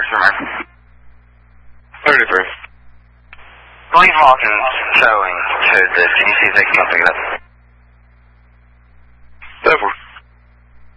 customer. 31st. Believe Malkin's showing to this. Can you see if they can come pick it up?